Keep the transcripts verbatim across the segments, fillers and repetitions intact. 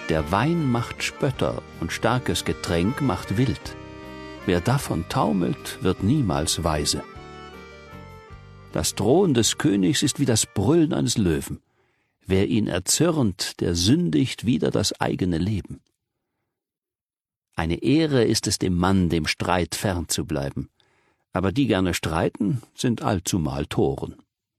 Der Wein macht Spötter und starkes Getränk macht wild. Wer davon taumelt, wird niemals weise. Das Drohen des Königs ist wie das Brüllen eines Löwen. Wer ihn erzürnt, der sündigt wider das eigene Leben. Eine Ehre ist es dem Mann, dem Streit fern zu bleiben. Aber die gerne streiten, sind allzumal Toren.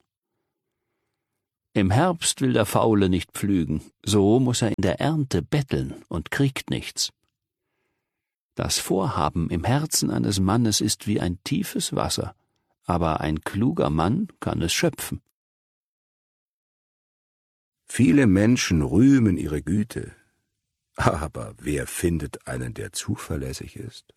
Im Herbst will der Faule nicht pflügen, so muß er in der Ernte betteln und kriegt nichts. Das Vorhaben im Herzen eines Mannes ist wie ein tiefes Wasser, aber ein kluger Mann kann es schöpfen. Viele Menschen rühmen ihre Güte, aber wer findet einen, der zuverlässig ist?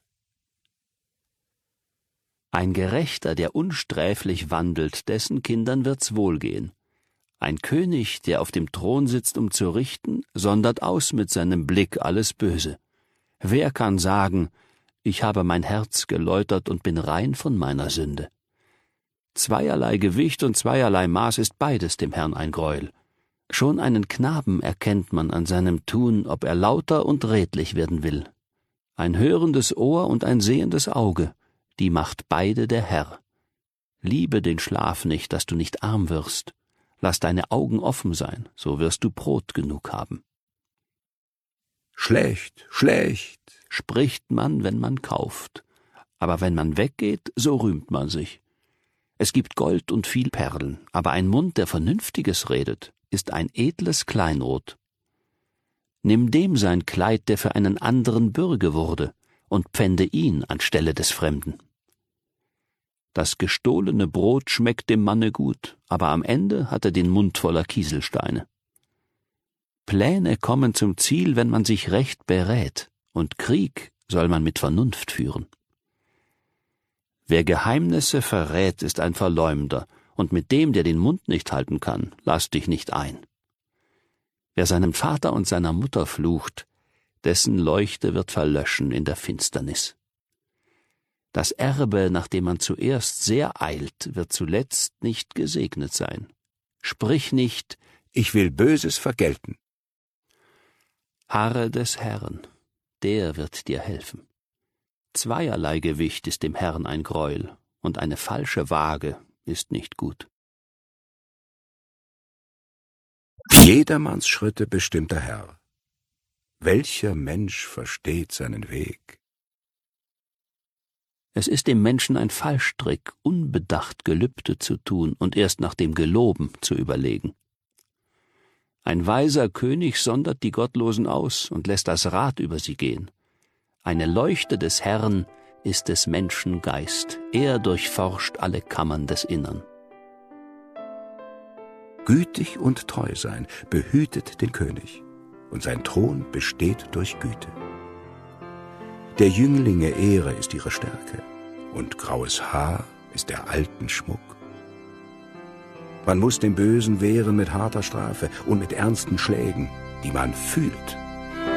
Ein Gerechter, der unsträflich wandelt, dessen Kindern wird's wohlgehen. Ein König, der auf dem Thron sitzt, um zu richten, sondert aus mit seinem Blick alles Böse. Wer kann sagen, ich habe mein Herz geläutert und bin rein von meiner Sünde? Zweierlei Gewicht und zweierlei Maß ist beides dem Herrn ein Greuel. Schon einen Knaben erkennt man an seinem Tun, ob er lauter und redlich werden will. Ein hörendes Ohr und ein sehendes Auge, die macht beide der Herr. Liebe den Schlaf nicht, dass du nicht arm wirst. Lass deine Augen offen sein, so wirst du Brot genug haben. Schlecht, schlecht, spricht man, wenn man kauft. Aber wenn man weggeht, so rühmt man sich. Es gibt Gold und viel Perlen, aber ein Mund, der Vernünftiges redet, ist ein edles Kleinod. Nimm dem sein Kleid, der für einen anderen Bürge wurde, und pfände ihn anstelle des Fremden. Das gestohlene Brot schmeckt dem Manne gut, aber am Ende hat er den Mund voller Kieselsteine. Pläne kommen zum Ziel, wenn man sich recht berät, und Krieg soll man mit Vernunft führen. Wer Geheimnisse verrät, ist ein Verleumder, und mit dem, der den Mund nicht halten kann, lass dich nicht ein. Wer seinem Vater und seiner Mutter flucht, dessen Leuchte wird verlöschen in der Finsternis. Das Erbe, nach dem man zuerst sehr eilt, wird zuletzt nicht gesegnet sein. Sprich nicht, ich will Böses vergelten. Harre des Herrn, der wird dir helfen. Zweierlei Gewicht ist dem Herrn ein Greuel, und eine falsche Waage ist nicht gut. Jedermanns Schritte bestimmt der Herr. Welcher Mensch versteht seinen Weg? Es ist dem Menschen ein Fallstrick, unbedacht Gelübde zu tun und erst nach dem Geloben zu überlegen. Ein weiser König sondert die Gottlosen aus und lässt das Rad über sie gehen. Eine Leuchte des Herrn ist des Menschen Geist, er durchforscht alle Kammern des Innern. Gütig und treu sein behütet den König, und sein Thron besteht durch Güte. Der Jünglinge Ehre ist ihre Stärke, und graues Haar ist der Alten Schmuck. Man muss dem Bösen wehren mit harter Strafe und mit ernsten Schlägen, die man fühlt